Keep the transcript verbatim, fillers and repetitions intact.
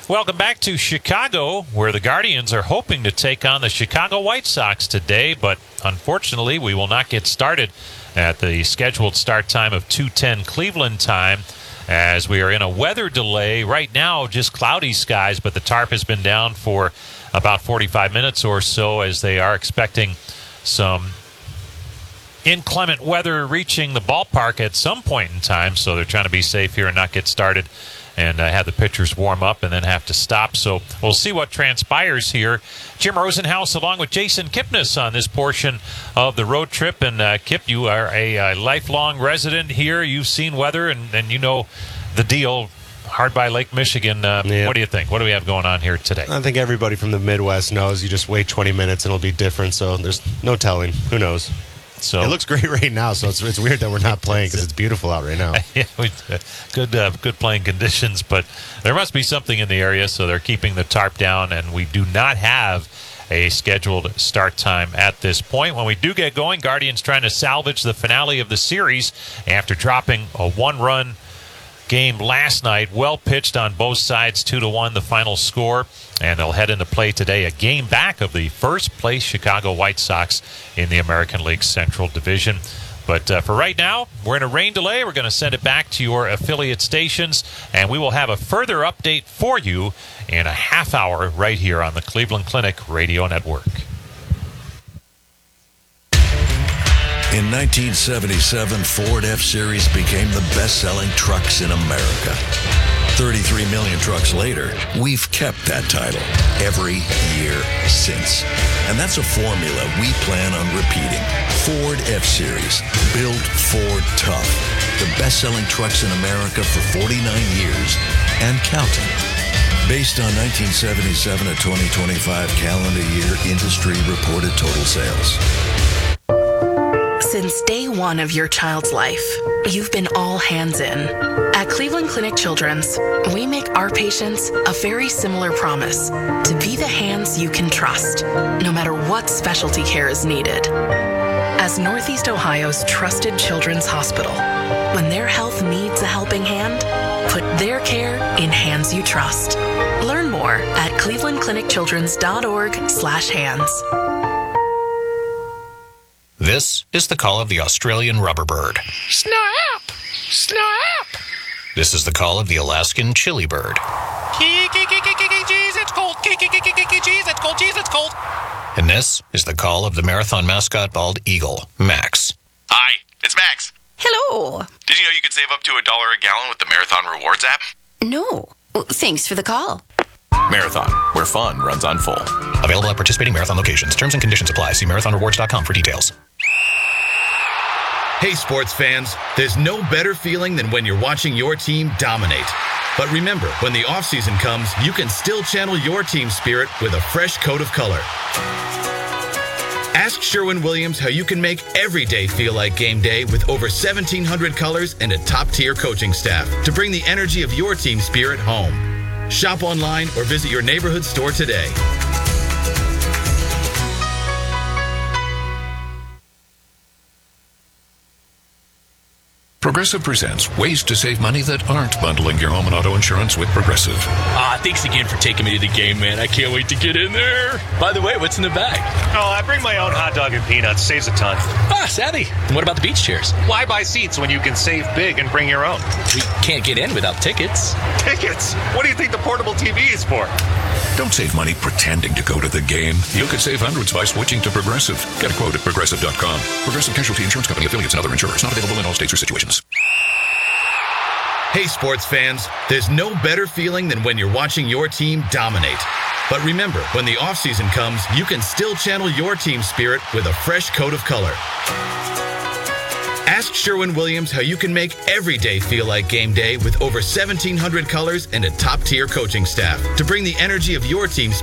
Welcome back to Chicago, where the Guardians are hoping to take on the Chicago White Sox today, but unfortunately we will not get started at the scheduled start time of two ten Cleveland time, as we are in a weather delay. Right now, just cloudy skies, but the tarp has been down for about forty-five minutes or so, as they are expecting some inclement weather reaching the ballpark at some point in time, so they're trying to be safe here and not get started and uh, have the pitchers warm up and then have to stop. So we'll see what transpires here. Jim Rosenhaus along with Jason Kipnis on this portion of the road trip. And uh, Kip, you are a, a lifelong resident here. You've seen weather and, and you know the deal. Hard by Lake Michigan. Uh, yeah. What do you think? What do we have going on here today? I think everybody from the Midwest knows you just wait twenty minutes and it'll be different. So there's no telling. Who knows? So it looks great right now, so it's it's weird that we're not playing because it's beautiful out right now. Yeah, we, uh, good uh, good playing conditions, but there must be something in the area, so they're keeping the tarp down, and we do not have a scheduled start time at this point. When we do get going, Guardians trying to salvage the finale of the series after dropping a one-run game last night. Well pitched on both sides, two to one the final score, and they'll head into play today, a game back of the first place Chicago White Sox in the American League Central Division. But uh, for right now, we're in a rain delay. We're going to send it back to your affiliate stations, and we will have a further update for you in a half hour right here on the Cleveland Clinic Radio Network. In nineteen seventy-seven, Ford F-Series became the best-selling trucks in America. thirty-three million trucks later, we've kept that title every year since. And that's a formula we plan on repeating. Ford F-Series, built Ford tough. The best-selling trucks in America for forty-nine years and counting. Based on nineteen seventy-seven to twenty twenty-five calendar year industry reported total sales. Since day one of your child's life, you've been all hands in. At Cleveland Clinic Children's, we make our patients a very similar promise to be the hands you can trust, no matter what specialty care is needed. As Northeast Ohio's trusted children's hospital, when their health needs a helping hand, put their care in hands you trust. Learn more at cleveland clinic children's dot org slash hands. This is the call of the Australian rubberbird. Snap! Snap! This is the call of the Alaskan chili bird. Jeez, it's cold. Jeez, it's cold. Jeez, it's cold. And this is the call of the marathon mascot bald eagle, Max. Hi, it's Max. Hello. Did you know you can save up to a dollar a gallon with the Marathon Rewards app? No. Well, thanks for the call. Marathon, where fun runs on full. Available at participating Marathon locations. Terms and conditions apply. See marathon rewards dot com for details. Hey, sports fans, there's no better feeling than when you're watching your team dominate. But remember, when the offseason comes, you can still channel your team spirit with a fresh coat of color. Ask Sherwin-Williams how you can make every day feel like game day with over seventeen hundred colors and a top-tier coaching staff to bring the energy of your team spirit home. Shop online or visit your neighborhood store today. Progressive presents ways to save money that aren't bundling your home and auto insurance with Progressive. Ah, thanks again for taking me to the game, man. I can't wait to get in there. By the way, what's in the bag? Oh, I bring my own hot dog and peanuts. Saves a ton. Ah, savvy. And what about the beach chairs? Why buy seats when you can save big and bring your own? We can't get in without tickets. Tickets? What do you think the portable T V is for? Don't save money pretending to go to the game. You could save hundreds by switching to Progressive. Get a quote at progressive dot com. Progressive Casualty Insurance Company, affiliates, and other insurers. Not available in all states or situations. Hey, sports fans, there's no better feeling than when you're watching your team dominate. But remember, when the offseason comes, you can still channel your team spirit with a fresh coat of color. Ask Sherwin-Williams how you can make every day feel like game day with over seventeen hundred colors and a top-tier coaching staff to bring the energy of your team